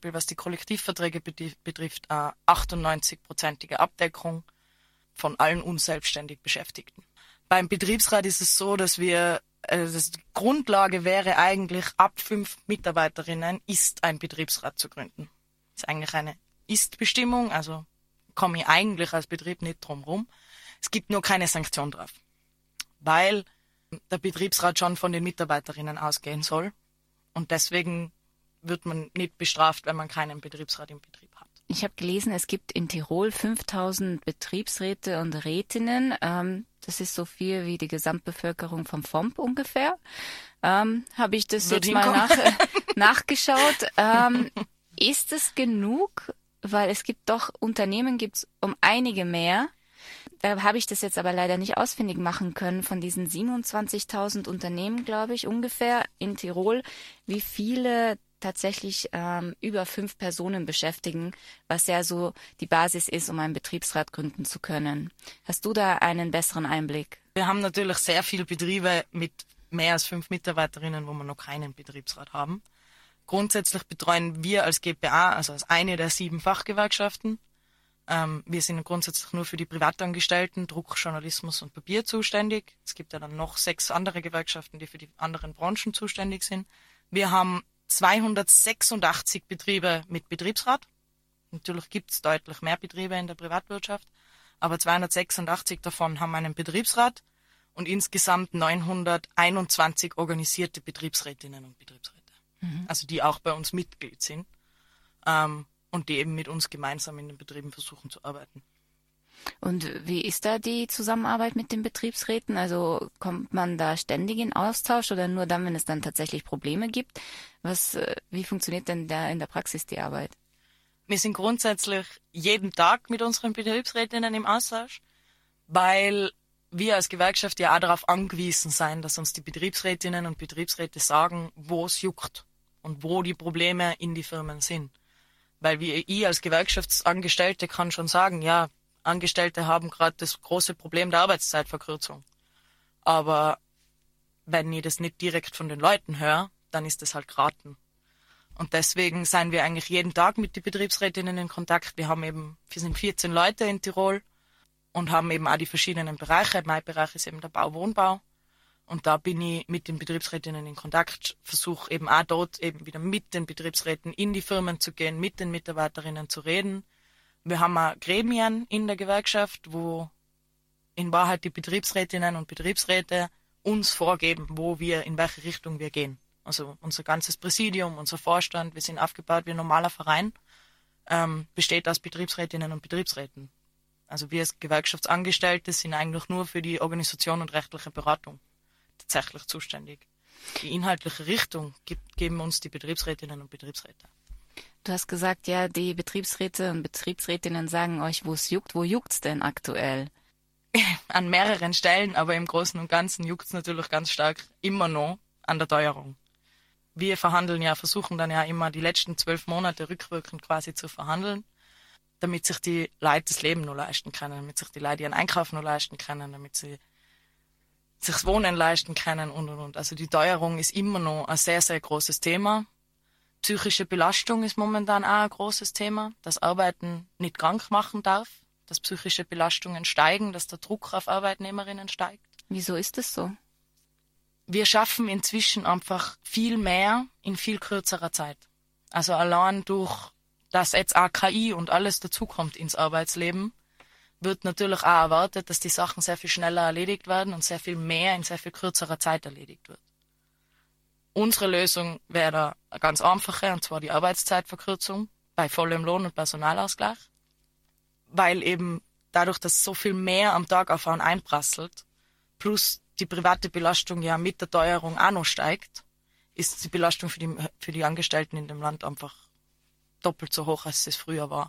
Beispiel, was die Kollektivverträge betrifft, 98-prozentige Abdeckung von allen unselbstständig Beschäftigten. Beim Betriebsrat ist es so, dass die Grundlage wäre eigentlich, ab 5 Mitarbeiterinnen ist ein Betriebsrat zu gründen. Das ist eigentlich eine Ist-Bestimmung, also komme ich eigentlich als Betrieb nicht drum rum. Es gibt nur keine Sanktion drauf, weil der Betriebsrat schon von den Mitarbeiterinnen ausgehen soll und deswegen wird man nicht bestraft, wenn man keinen Betriebsrat im Betrieb hat. Ich habe gelesen, es gibt in Tirol 5000 Betriebsräte und Rätinnen. Das ist so viel wie die Gesamtbevölkerung vom FOMP ungefähr. Habe ich das Wird jetzt mal nachgeschaut. Ist es genug? Weil es gibt doch Unternehmen, gibt's um einige mehr. Da habe ich das jetzt aber leider nicht ausfindig machen können. Von diesen 27.000 Unternehmen, glaube ich, ungefähr in Tirol, wie viele tatsächlich über 5 Personen beschäftigen, was ja so die Basis ist, um einen Betriebsrat gründen zu können. Hast du da einen besseren Einblick? Wir haben natürlich sehr viele Betriebe mit mehr als 5 Mitarbeiterinnen, wo wir noch keinen Betriebsrat haben. Grundsätzlich betreuen wir als GPA, also als eine der 7 Fachgewerkschaften. Wir sind grundsätzlich nur für die Privatangestellten, Druck, Journalismus und Papier zuständig. Es gibt ja dann noch 6 andere Gewerkschaften, die für die anderen Branchen zuständig sind. Wir haben 286 Betriebe mit Betriebsrat. Natürlich gibt es deutlich mehr Betriebe in der Privatwirtschaft, aber 286 davon haben einen Betriebsrat und insgesamt 921 organisierte Betriebsrätinnen und Betriebsräte. Also die auch bei uns Mitglied sind und die eben mit uns gemeinsam in den Betrieben versuchen zu arbeiten. Und wie ist da die Zusammenarbeit mit den Betriebsräten? Also kommt man da ständig in Austausch oder nur dann, wenn es dann tatsächlich Probleme gibt? Wie funktioniert denn da in der Praxis die Arbeit? Wir sind grundsätzlich jeden Tag mit unseren Betriebsrätinnen im Austausch, weil wir als Gewerkschaft ja auch darauf angewiesen sein, dass uns die Betriebsrätinnen und Betriebsräte sagen, wo es juckt und wo die Probleme in die Firmen sind. Weil ich als Gewerkschaftsangestellte kann schon sagen, ja, Angestellte haben gerade das große Problem der Arbeitszeitverkürzung. Aber wenn ich das nicht direkt von den Leuten höre, dann ist das halt geraten. Und deswegen sind wir eigentlich jeden Tag mit den Betriebsrätinnen in Kontakt. Wir sind 14 Leute in Tirol und haben eben auch die verschiedenen Bereiche. Mein Bereich ist eben der Bau-Wohnbau. Und da bin ich mit den Betriebsrätinnen in Kontakt, versuche eben auch dort eben wieder mit den Betriebsräten in die Firmen zu gehen, mit den Mitarbeiterinnen zu reden. Wir haben auch Gremien in der Gewerkschaft, wo in Wahrheit die Betriebsrätinnen und Betriebsräte uns vorgeben, in welche Richtung wir gehen. Also unser ganzes Präsidium, unser Vorstand, wir sind aufgebaut wie ein normaler Verein, besteht aus Betriebsrätinnen und Betriebsräten. Also wir als Gewerkschaftsangestellte sind eigentlich nur für die Organisation und rechtliche Beratung tatsächlich zuständig. Die inhaltliche Richtung geben uns die Betriebsrätinnen und Betriebsräte. Du hast gesagt, ja, die Betriebsräte und Betriebsrätinnen sagen euch, wo es juckt. Wo juckt's denn aktuell? An mehreren Stellen, aber im Großen und Ganzen juckt's natürlich ganz stark immer noch an der Teuerung. Wir versuchen dann ja immer die letzten 12 Monate rückwirkend quasi zu verhandeln, damit sich die Leute das Leben noch leisten können, damit sich die Leute ihren Einkauf noch leisten können, damit sie sich das Wohnen leisten können und. Also die Teuerung ist immer noch ein sehr, sehr großes Thema. Psychische Belastung ist momentan auch ein großes Thema, dass Arbeiten nicht krank machen darf, dass psychische Belastungen steigen, dass der Druck auf Arbeitnehmerinnen steigt. Wieso ist das so? Wir schaffen inzwischen einfach viel mehr in viel kürzerer Zeit. Also allein durch, dass jetzt auch KI und alles dazukommt ins Arbeitsleben, wird natürlich auch erwartet, dass die Sachen sehr viel schneller erledigt werden und sehr viel mehr in sehr viel kürzerer Zeit erledigt wird. Unsere Lösung wäre da eine ganz einfache, und zwar die Arbeitszeitverkürzung bei vollem Lohn- und Personalausgleich. Weil eben dadurch, dass so viel mehr am Tag auf einen einprasselt, plus die private Belastung ja mit der Teuerung auch noch steigt, ist die Belastung für die Angestellten in dem Land einfach doppelt so hoch, als es früher war.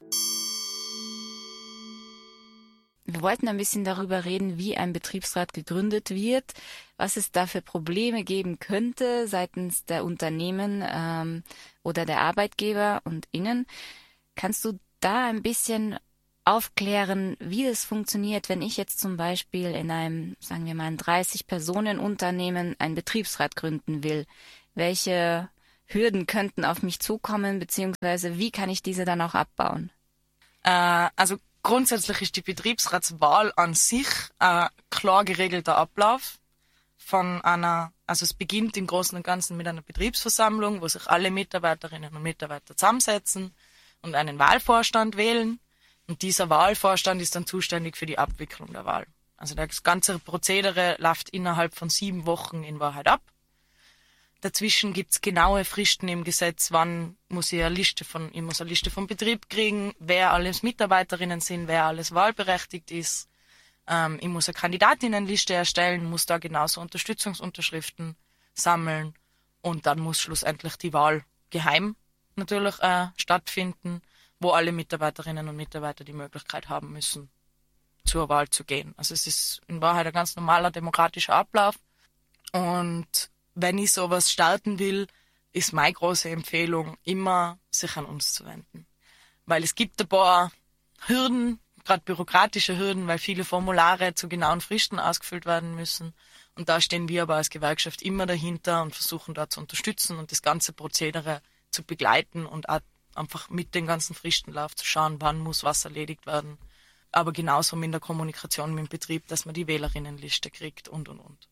Wir wollten ein bisschen darüber reden, wie ein Betriebsrat gegründet wird, was es da für Probleme geben könnte seitens der Unternehmen oder der Arbeitgeber und Innen. Kannst du da ein bisschen aufklären, wie das funktioniert, wenn ich jetzt zum Beispiel in einem, sagen wir mal, ein 30-Personen-Unternehmen einen Betriebsrat gründen will? Welche Hürden könnten auf mich zukommen, beziehungsweise wie kann ich diese dann auch abbauen? Also grundsätzlich ist die Betriebsratswahl an sich ein klar geregelter Ablauf also es beginnt im Großen und Ganzen mit einer Betriebsversammlung, wo sich alle Mitarbeiterinnen und Mitarbeiter zusammensetzen und einen Wahlvorstand wählen. Und dieser Wahlvorstand ist dann zuständig für die Abwicklung der Wahl. Also das ganze Prozedere läuft innerhalb von 7 Wochen in Wahrheit ab. Dazwischen gibt's genaue Fristen im Gesetz, wann muss ich eine Liste vom Betrieb kriegen, wer alles Mitarbeiterinnen sind, wer alles wahlberechtigt ist. Ich muss eine Kandidatinnenliste erstellen, muss da genauso Unterstützungsunterschriften sammeln und dann muss schlussendlich die Wahl geheim natürlich stattfinden, wo alle Mitarbeiterinnen und Mitarbeiter die Möglichkeit haben müssen, zur Wahl zu gehen. Also es ist in Wahrheit ein ganz normaler demokratischer Ablauf. Und wenn ich sowas starten will, ist meine große Empfehlung, immer sich an uns zu wenden. Weil es gibt ein paar Hürden, gerade bürokratische Hürden, weil viele Formulare zu genauen Fristen ausgefüllt werden müssen. Und da stehen wir aber als Gewerkschaft immer dahinter und versuchen da zu unterstützen und das ganze Prozedere zu begleiten und auch einfach mit dem ganzen Fristenlauf zu schauen, wann muss was erledigt werden. Aber genauso in der Kommunikation mit dem Betrieb, dass man die Wählerinnenliste kriegt und.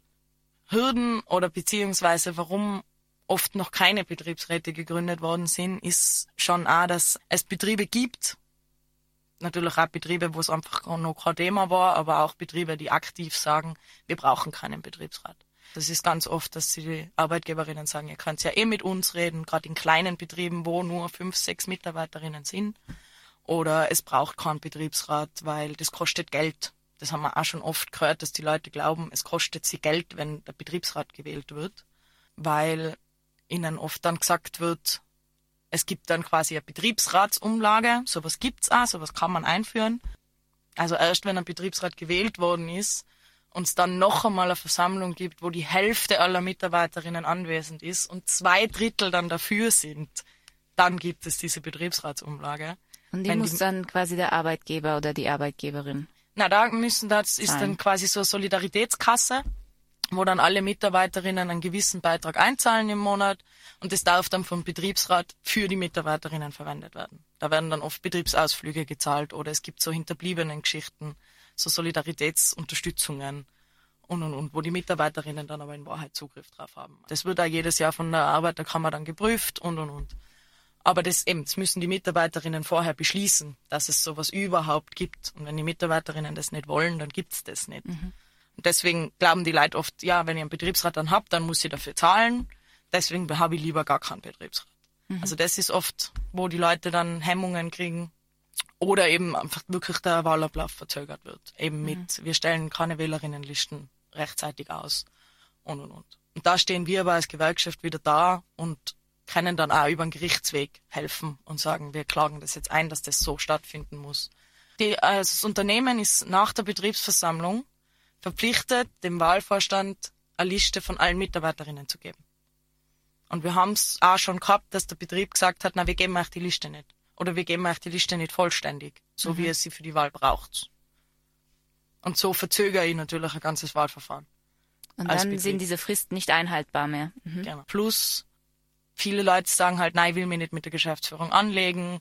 Hürden oder beziehungsweise warum oft noch keine Betriebsräte gegründet worden sind, ist schon auch, dass es Betriebe gibt, natürlich auch Betriebe, wo es einfach noch kein Thema war, aber auch Betriebe, die aktiv sagen, wir brauchen keinen Betriebsrat. Das ist ganz oft, dass die Arbeitgeberinnen sagen, ihr könnt ja mit uns reden, gerade in kleinen Betrieben, wo nur 5, 6 Mitarbeiterinnen sind. Oder es braucht keinen Betriebsrat, weil das kostet Geld. Das haben wir auch schon oft gehört, dass die Leute glauben, es kostet sie Geld, wenn der Betriebsrat gewählt wird, weil ihnen oft dann gesagt wird, es gibt dann quasi eine Betriebsratsumlage, sowas gibt's auch, sowas kann man einführen. Also erst wenn ein Betriebsrat gewählt worden ist und es dann noch einmal eine Versammlung gibt, wo die Hälfte aller Mitarbeiterinnen anwesend ist und 2/3 dann dafür sind, dann gibt es diese Betriebsratsumlage. Und die muss dann quasi der Arbeitgeber oder die Arbeitgeberin. Na, das ist dann quasi so eine Solidaritätskasse, wo dann alle Mitarbeiterinnen einen gewissen Beitrag einzahlen im Monat und das darf dann vom Betriebsrat für die Mitarbeiterinnen verwendet werden. Da werden dann oft Betriebsausflüge gezahlt oder es gibt so hinterbliebenen Geschichten, so Solidaritätsunterstützungen und, wo die Mitarbeiterinnen dann aber in Wahrheit Zugriff drauf haben. Das wird auch jedes Jahr von der Arbeiterkammer dann geprüft und. Aber das müssen die Mitarbeiterinnen vorher beschließen, dass es sowas überhaupt gibt. Und wenn die Mitarbeiterinnen das nicht wollen, dann gibt's das nicht. Mhm. Und deswegen glauben die Leute oft, ja, wenn ich einen Betriebsrat dann hab, dann muss ich dafür zahlen. Deswegen habe ich lieber gar keinen Betriebsrat. Mhm. Also das ist oft, wo die Leute dann Hemmungen kriegen oder eben einfach wirklich der Wahlablauf verzögert wird. Eben mit, wir stellen keine Wählerinnenlisten rechtzeitig aus und. Und da stehen wir aber als Gewerkschaft wieder da und können dann auch über den Gerichtsweg helfen und sagen, wir klagen das jetzt ein, dass das so stattfinden muss. Das Unternehmen ist nach der Betriebsversammlung verpflichtet, dem Wahlvorstand eine Liste von allen Mitarbeiterinnen zu geben. Und wir haben es auch schon gehabt, dass der Betrieb gesagt hat, na, wir geben euch die Liste nicht. Oder wir geben euch die Liste nicht vollständig, so wie ihr sie für die Wahl braucht. Und so verzögere ich natürlich ein ganzes Wahlverfahren. Und dann sind diese Fristen nicht einhaltbar mehr. Mhm. Genau. Plus, viele Leute sagen halt, nein, ich will mich nicht mit der Geschäftsführung anlegen.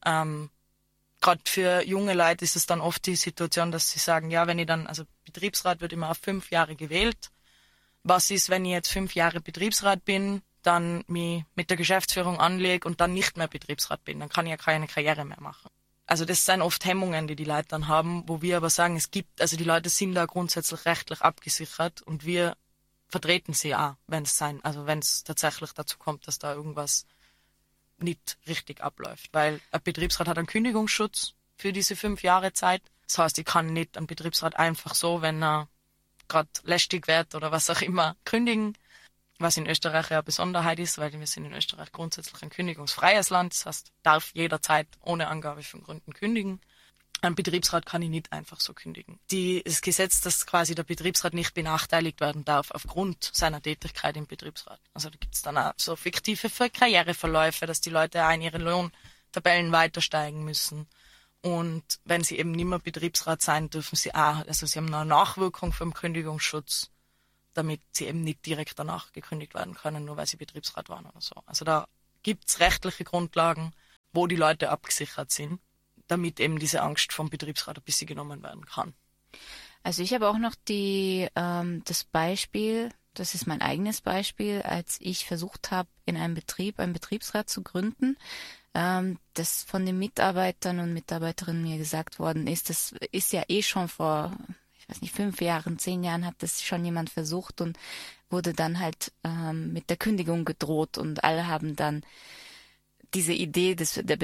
Gerade für junge Leute ist es dann oft die Situation, dass sie sagen, ja, wenn ich dann, also Betriebsrat wird immer auf 5 Jahre gewählt. Was ist, wenn ich jetzt 5 Jahre Betriebsrat bin, dann mich mit der Geschäftsführung anlege und dann nicht mehr Betriebsrat bin? Dann kann ich ja keine Karriere mehr machen. Also das sind oft Hemmungen, die die Leute dann haben, wo wir aber sagen, also die Leute sind da grundsätzlich rechtlich abgesichert und wir vertreten sie auch, wenn es tatsächlich dazu kommt, dass da irgendwas nicht richtig abläuft. Weil ein Betriebsrat hat einen Kündigungsschutz für diese 5 Jahre Zeit. Das heißt, ich kann nicht einen Betriebsrat einfach so, wenn er gerade lästig wird oder was auch immer, kündigen. Was in Österreich ja eine Besonderheit ist, weil wir sind in Österreich grundsätzlich ein kündigungsfreies Land. Das heißt, darf jederzeit ohne Angabe von Gründen kündigen. Ein Betriebsrat kann ich nicht einfach so kündigen. Das Gesetz, dass quasi der Betriebsrat nicht benachteiligt werden darf aufgrund seiner Tätigkeit im Betriebsrat. Also da gibt's dann auch so fiktive Karriereverläufe, dass die Leute auch in ihren Lohntabellen weitersteigen müssen. Und wenn sie eben nicht mehr Betriebsrat sein, dürfen sie auch, also sie haben eine Nachwirkung vom Kündigungsschutz, damit sie eben nicht direkt danach gekündigt werden können, nur weil sie Betriebsrat waren oder so. Also da gibt's rechtliche Grundlagen, wo die Leute abgesichert sind, damit eben diese Angst vom Betriebsrat ein bisschen genommen werden kann. Also ich habe auch noch das Beispiel, das ist mein eigenes Beispiel, als ich versucht habe, in einem Betrieb einen Betriebsrat zu gründen, das von den Mitarbeitern und Mitarbeiterinnen mir gesagt worden ist, das ist ja eh schon vor, ich weiß nicht, 5 Jahren, 10 Jahren hat das schon jemand versucht und wurde dann halt mit der Kündigung gedroht und alle haben dann diese Idee der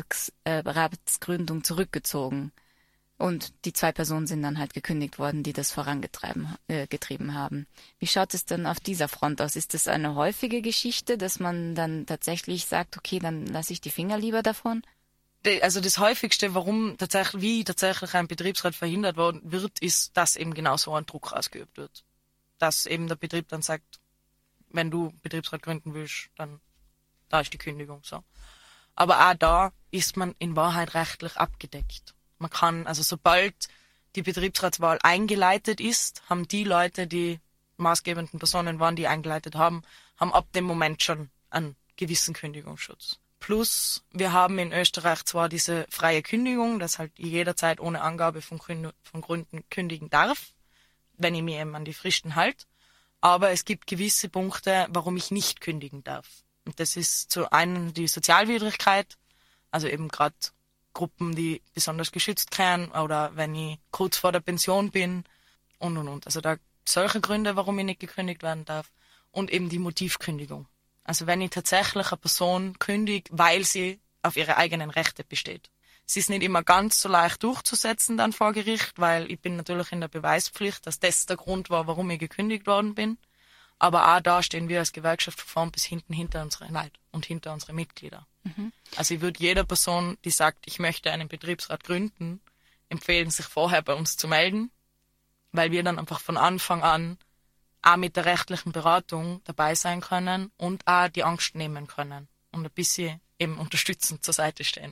Betriebsratsgründung zurückgezogen. Und die 2 Personen sind dann halt gekündigt worden, die das getrieben haben. Wie schaut es denn auf dieser Front aus? Ist das eine häufige Geschichte, dass man dann tatsächlich sagt, okay, dann lasse ich die Finger lieber davon? Also das häufigste, wie tatsächlich ein Betriebsrat verhindert worden wird, ist, dass eben genau so ein Druck ausgeübt wird. Dass eben der Betrieb dann sagt, wenn du Betriebsrat gründen willst, dann da ist die Kündigung so. Aber auch da ist man in Wahrheit rechtlich abgedeckt. Man kann, also sobald die Betriebsratswahl eingeleitet ist, haben die Leute, die maßgebenden Personen waren, die eingeleitet haben ab dem Moment schon einen gewissen Kündigungsschutz. Plus, wir haben in Österreich zwar diese freie Kündigung, dass halt jederzeit ohne Angabe von Gründen kündigen darf, wenn ich mir eben an die Fristen halte, aber es gibt gewisse Punkte, warum ich nicht kündigen darf. Und das ist zu einem die Sozialwidrigkeit, also eben gerade Gruppen, die besonders geschützt werden oder wenn ich kurz vor der Pension bin und. Also da solche Gründe, warum ich nicht gekündigt werden darf. Und eben die Motivkündigung. Also wenn ich tatsächlich eine Person kündige, weil sie auf ihre eigenen Rechte besteht. Es ist nicht immer ganz so leicht durchzusetzen dann vor Gericht, weil ich bin natürlich in der Beweispflicht, dass das der Grund war, warum ich gekündigt worden bin. Aber auch da stehen wir als Gewerkschaft vorn bis hinten hinter unsere Leute und hinter unsere Mitglieder. Mhm. Also ich würde jeder Person, die sagt, ich möchte einen Betriebsrat gründen, empfehlen, sich vorher bei uns zu melden, weil wir dann einfach von Anfang an auch mit der rechtlichen Beratung dabei sein können und auch die Angst nehmen können und ein bisschen eben unterstützend zur Seite stehen.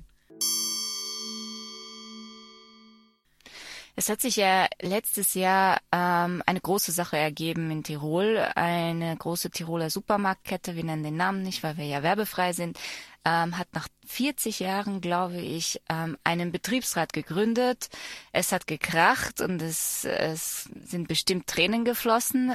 Es hat sich ja letztes Jahr eine große Sache ergeben in Tirol. Eine große Tiroler Supermarktkette, wir nennen den Namen nicht, weil wir ja werbefrei sind, hat nach 40 Jahren, glaube ich, einen Betriebsrat gegründet. Es hat gekracht und es sind bestimmt Tränen geflossen.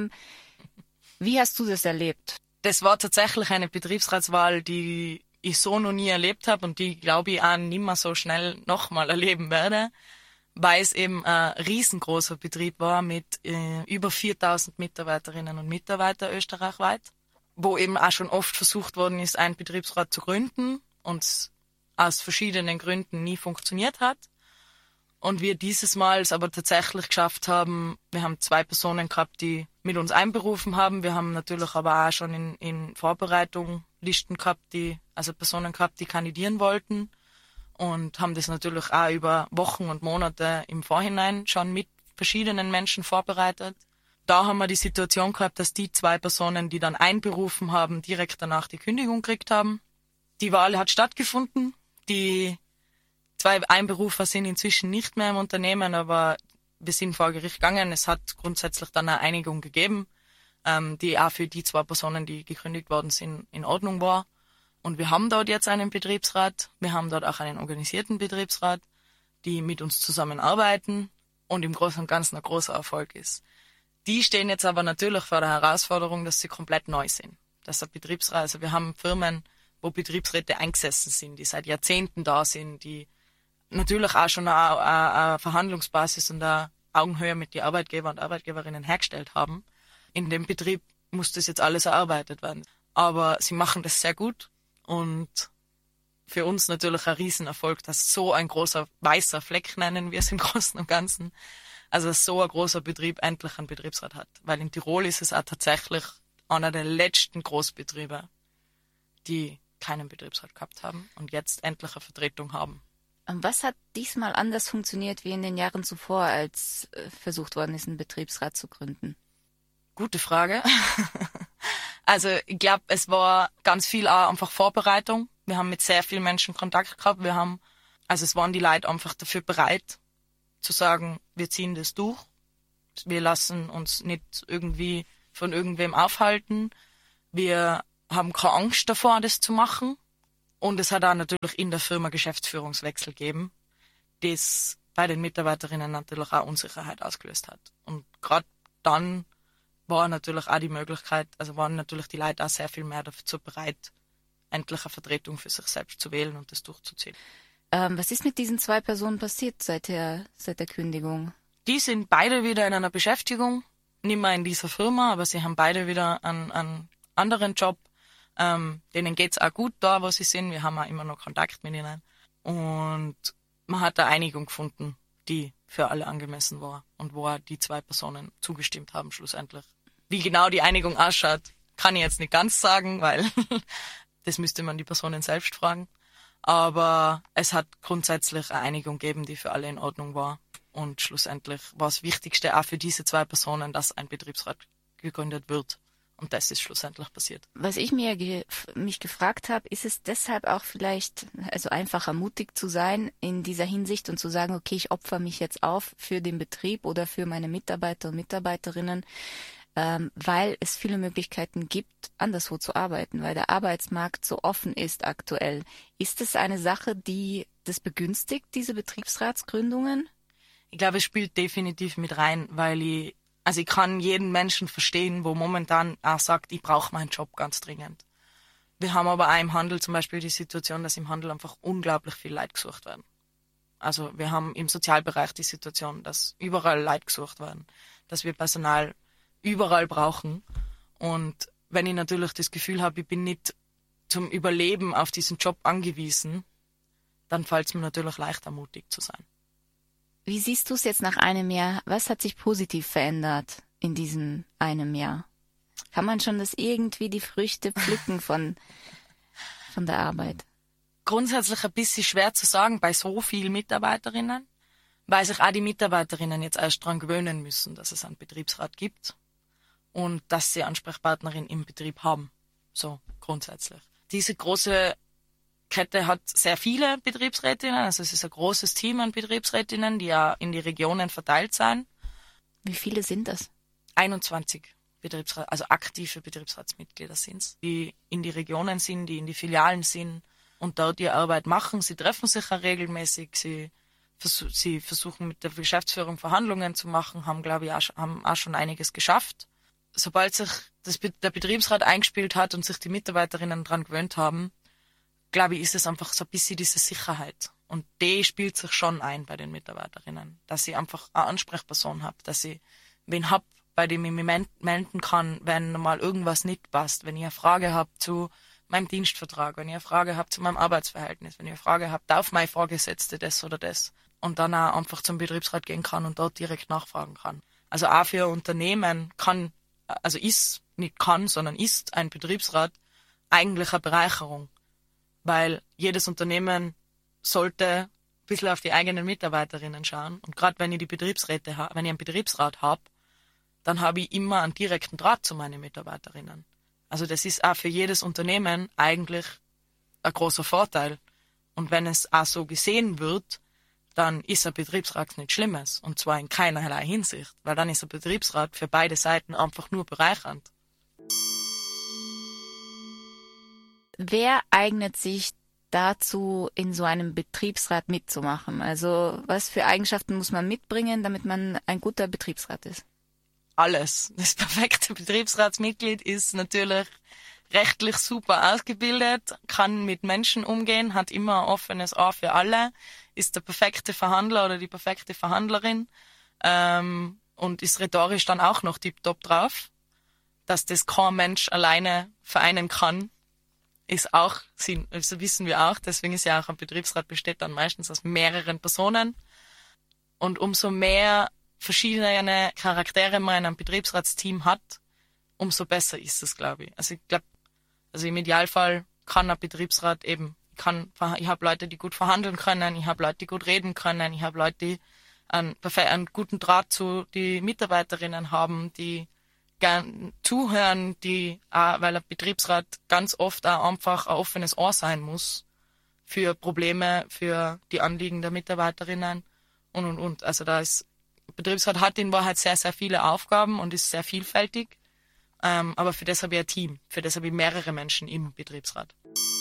Wie hast du das erlebt? Das war tatsächlich eine Betriebsratswahl, die ich so noch nie erlebt habe und die, glaube ich, auch nimmer so schnell nochmal erleben werde, weil es eben ein riesengroßer Betrieb war mit über 4.000 Mitarbeiterinnen und Mitarbeitern österreichweit, wo eben auch schon oft versucht worden ist, einen Betriebsrat zu gründen und aus verschiedenen Gründen nie funktioniert hat. Und wir dieses Mal es aber tatsächlich geschafft haben, wir haben 2 Personen gehabt, die mit uns einberufen haben. Wir haben natürlich aber auch schon in Vorbereitung Listen gehabt, also Personen gehabt, die kandidieren wollten. Und haben das natürlich auch über Wochen und Monate im Vorhinein schon mit verschiedenen Menschen vorbereitet. Da haben wir die Situation gehabt, dass die 2 Personen, die dann einberufen haben, direkt danach die Kündigung gekriegt haben. Die Wahl hat stattgefunden. Die 2 Einberufer sind inzwischen nicht mehr im Unternehmen, aber wir sind vor Gericht gegangen. Es hat grundsätzlich dann eine Einigung gegeben, die auch für die 2 Personen, die gekündigt worden sind, in Ordnung war. Und wir haben dort jetzt einen Betriebsrat, wir haben dort auch einen organisierten Betriebsrat, die mit uns zusammenarbeiten und im Großen und Ganzen ein großer Erfolg ist. Die stehen jetzt aber natürlich vor der Herausforderung, dass sie komplett neu sind. Dass der Betriebsrat, also wir haben Firmen, wo Betriebsräte eingesessen sind, die seit Jahrzehnten da sind, die natürlich auch schon eine Verhandlungsbasis und eine Augenhöhe mit den Arbeitgeber und Arbeitgeberinnen hergestellt haben. In dem Betrieb muss das jetzt alles erarbeitet werden. Aber sie machen das sehr gut. Und für uns natürlich ein Riesenerfolg, dass so ein großer weißer Fleck, nennen wir es im Großen und Ganzen, also dass so ein großer Betrieb endlich einen Betriebsrat hat. Weil in Tirol ist es auch tatsächlich einer der letzten Großbetriebe, die keinen Betriebsrat gehabt haben und jetzt endlich eine Vertretung haben. Was hat diesmal anders funktioniert wie in den Jahren zuvor, als versucht worden ist, einen Betriebsrat zu gründen? Gute Frage. Also ich glaube, es war ganz viel auch einfach Vorbereitung. Wir haben mit sehr vielen Menschen Kontakt gehabt. Es waren die Leute einfach dafür bereit zu sagen, wir ziehen das durch. Wir lassen uns nicht irgendwie von irgendwem aufhalten. Wir haben keine Angst davor, das zu machen. Und es hat auch natürlich in der Firma Geschäftsführungswechsel gegeben, das bei den Mitarbeiterinnen natürlich auch Unsicherheit ausgelöst hat. Und gerade dann war natürlich auch die Möglichkeit, also waren natürlich die Leute auch sehr viel mehr dazu bereit, endlich eine Vertretung für sich selbst zu wählen und das durchzuziehen. Was ist mit diesen 2 Personen passiert seit der Kündigung? Die sind beide wieder in einer Beschäftigung, nicht mehr in dieser Firma, aber sie haben beide wieder einen anderen Job. Denen geht's auch gut da, wo sie sind. Wir haben auch immer noch Kontakt mit ihnen. Und man hat eine Einigung gefunden, die für alle angemessen war und wo auch die 2 Personen zugestimmt haben schlussendlich. Wie genau die Einigung ausschaut, kann ich jetzt nicht ganz sagen, weil das müsste man die Personen selbst fragen. Aber es hat grundsätzlich eine Einigung gegeben, die für alle in Ordnung war. Und schlussendlich war das Wichtigste auch für diese 2 Personen, dass ein Betriebsrat gegründet wird. Und das ist schlussendlich passiert. Was ich mich gefragt habe, ist es deshalb auch vielleicht also einfacher mutig zu sein in dieser Hinsicht und zu sagen, okay, ich opfere mich jetzt auf für den Betrieb oder für meine Mitarbeiter und Mitarbeiterinnen, weil es viele Möglichkeiten gibt, anderswo zu arbeiten, weil der Arbeitsmarkt so offen ist aktuell. Ist es eine Sache, die das begünstigt, diese Betriebsratsgründungen? Ich glaube, es spielt definitiv mit rein, weil ich kann jeden Menschen verstehen, wo momentan auch sagt, ich brauche meinen Job ganz dringend. Wir haben aber auch im Handel zum Beispiel die Situation, dass im Handel einfach unglaublich viel Leute gesucht werden. Also wir haben im Sozialbereich die Situation, dass überall Leute gesucht werden, dass wir Personal überall brauchen. Und wenn ich natürlich das Gefühl habe, ich bin nicht zum Überleben auf diesen Job angewiesen, dann fällt es mir natürlich leichter, mutig zu sein. Wie siehst du es jetzt nach einem Jahr? Was hat sich positiv verändert in diesem einem Jahr? Kann man schon das irgendwie die Früchte pflücken von der Arbeit? Grundsätzlich ein bisschen schwer zu sagen bei so vielen Mitarbeiterinnen, weil sich auch die Mitarbeiterinnen jetzt erst daran gewöhnen müssen, dass es einen Betriebsrat gibt und dass sie Ansprechpartnerin im Betrieb haben. So grundsätzlich. Diese große Kette hat sehr viele Betriebsrätinnen, also es ist ein großes Team an Betriebsrätinnen, die ja in die Regionen verteilt sind. Wie viele sind das? 21 also aktive Betriebsratsmitglieder sind's, die in die Regionen sind, die in die Filialen sind und dort ihre Arbeit machen. Sie treffen sich auch regelmäßig, sie versuchen mit der Geschäftsführung Verhandlungen zu machen, haben auch schon einiges geschafft. Sobald sich der Betriebsrat eingespielt hat und sich die Mitarbeiterinnen daran gewöhnt haben, glaube ich, ist es einfach so ein bisschen diese Sicherheit. Und die spielt sich schon ein bei den Mitarbeiterinnen, dass ich einfach eine Ansprechperson habe, dass ich wen hab, bei dem ich mich melden kann, wenn mal irgendwas nicht passt, wenn ich eine Frage habe zu meinem Dienstvertrag, wenn ich eine Frage habe zu meinem Arbeitsverhältnis, wenn ich eine Frage habe, darf meine Vorgesetzte das oder das? Und dann auch einfach zum Betriebsrat gehen kann und dort direkt nachfragen kann. Also auch für Unternehmen ist ein Betriebsrat eigentlich eine Bereicherung. Weil jedes Unternehmen sollte ein bisschen auf die eigenen Mitarbeiterinnen schauen. Und gerade wenn ich einen Betriebsrat habe, dann habe ich immer einen direkten Draht zu meinen Mitarbeiterinnen. Also das ist auch für jedes Unternehmen eigentlich ein großer Vorteil. Und wenn es auch so gesehen wird, dann ist ein Betriebsrat nichts Schlimmes. Und zwar in keinerlei Hinsicht. Weil dann ist ein Betriebsrat für beide Seiten einfach nur bereichernd. Wer eignet sich dazu, in so einem Betriebsrat mitzumachen? Also was für Eigenschaften muss man mitbringen, damit man ein guter Betriebsrat ist? Alles. Das perfekte Betriebsratsmitglied ist natürlich rechtlich super ausgebildet, kann mit Menschen umgehen, hat immer ein offenes Ohr für alle, ist der perfekte Verhandler oder die perfekte Verhandlerin und ist rhetorisch dann auch noch tipptopp drauf. Dass das kein Mensch alleine vereinen kann, also wissen wir auch, deswegen ist ja auch ein Betriebsrat besteht dann meistens aus mehreren Personen. Und umso mehr verschiedene Charaktere man in einem Betriebsratsteam hat, umso besser ist es, glaube ich. Also ich glaube, im Idealfall kann ein Betriebsrat ich habe Leute, die gut verhandeln können, ich habe Leute, die gut reden können, ich habe Leute, die einen guten Draht zu die Mitarbeiterinnen haben, die gern zuhören, weil ein Betriebsrat ganz oft auch einfach ein offenes Ohr sein muss für Probleme, für die Anliegen der Mitarbeiterinnen und. Also da ist Betriebsrat hat in Wahrheit sehr, sehr viele Aufgaben und ist sehr vielfältig. Aber für das habe ich ein Team. Für das habe ich mehrere Menschen im Betriebsrat.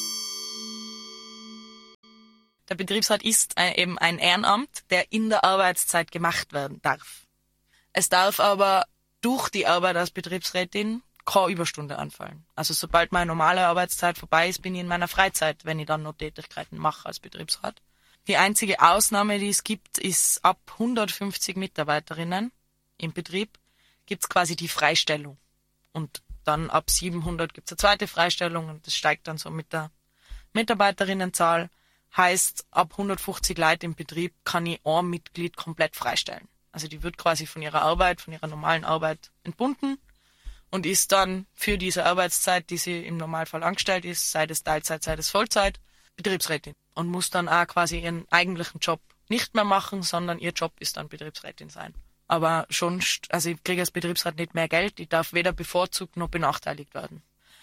Der Betriebsrat ist eben ein Ehrenamt, der in der Arbeitszeit gemacht werden darf. Es darf aber durch die Arbeit als Betriebsrätin keine Überstunde anfallen. Also sobald meine normale Arbeitszeit vorbei ist, bin ich in meiner Freizeit, wenn ich dann noch Tätigkeiten mache als Betriebsrat. Die einzige Ausnahme, die es gibt, ist ab 150 Mitarbeiterinnen im Betrieb gibt es quasi die Freistellung. Und dann ab 700 gibt es eine zweite Freistellung und das steigt dann so mit der Mitarbeiterinnenzahl. Heißt, ab 150 Leute im Betrieb kann ich ein Mitglied komplett freistellen. Also die wird quasi von ihrer Arbeit, von ihrer normalen Arbeit entbunden und ist dann für diese Arbeitszeit, die sie im Normalfall angestellt ist, sei es Teilzeit, sei es Vollzeit, Betriebsrätin. Und muss dann auch quasi ihren eigentlichen Job nicht mehr machen, sondern ihr Job ist dann Betriebsrätin sein. Aber schon, also ich kriege als Betriebsrat nicht mehr Geld, ich darf weder bevorzugt noch benachteiligt werden.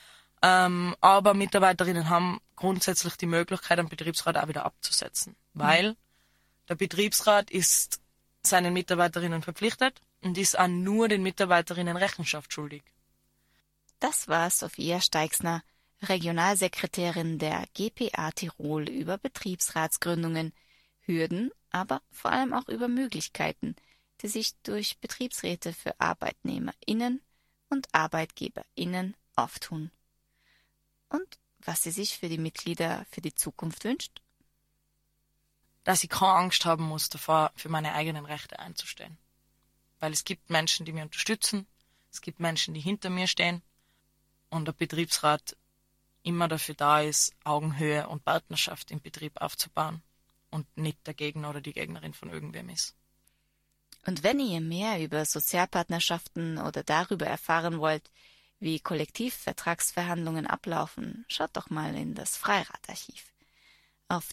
Aber Mitarbeiterinnen haben grundsätzlich die Möglichkeit, einen Betriebsrat auch wieder abzusetzen, weil der Betriebsrat ist seinen Mitarbeiterinnen verpflichtet und ist auch nur den Mitarbeiterinnen Rechenschaft schuldig. Das war Sophia Steixner, Regionalsekretärin der GPA Tirol, über Betriebsratsgründungen, Hürden, aber vor allem auch über Möglichkeiten, die sich durch Betriebsräte für ArbeitnehmerInnen und ArbeitgeberInnen auftun. Und was sie sich für die Mitglieder für die Zukunft wünscht? Dass ich keine Angst haben muss davor, für meine eigenen Rechte einzustehen. Weil es gibt Menschen, die mich unterstützen, es gibt Menschen, die hinter mir stehen und der Betriebsrat immer dafür da ist, Augenhöhe und Partnerschaft im Betrieb aufzubauen und nicht der Gegner oder die Gegnerin von irgendwem ist. Und wenn ihr mehr über Sozialpartnerschaften oder darüber erfahren wollt, wie Kollektivvertragsverhandlungen ablaufen, schaut doch mal in das Freiradarchiv. Auf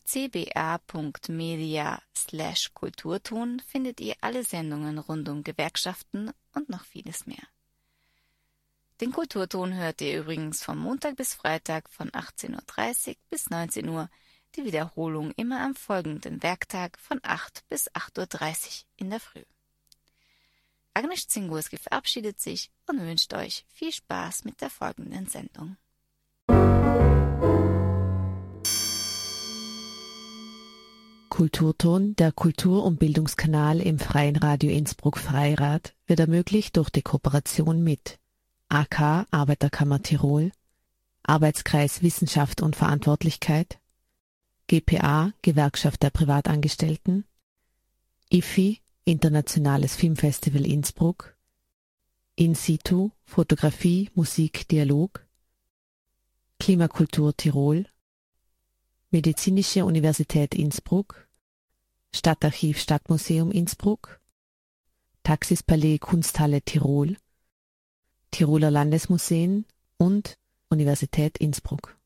cba.media/Kulturton findet ihr alle Sendungen rund um Gewerkschaften und noch vieles mehr. Den Kulturton hört ihr übrigens von Montag bis Freitag von 18:30 Uhr bis 19 Uhr, die Wiederholung immer am folgenden Werktag von 8 bis 8:30 Uhr in der Früh. Agnes Zingurski verabschiedet sich und wünscht euch viel Spaß mit der folgenden Sendung. Kulturton, der Kultur- und Bildungskanal im Freien Radio Innsbruck Freirad, wird ermöglicht durch die Kooperation mit AK Arbeiterkammer Tirol, Arbeitskreis Wissenschaft und Verantwortlichkeit, GPA Gewerkschaft der Privatangestellten, IFI Internationales Filmfestival Innsbruck, In situ Fotografie, Musik, Dialog, Klimakultur Tirol, Medizinische Universität Innsbruck, Stadtarchiv Stadtmuseum Innsbruck, Taxispalais Kunsthalle Tirol, Tiroler Landesmuseen und Universität Innsbruck.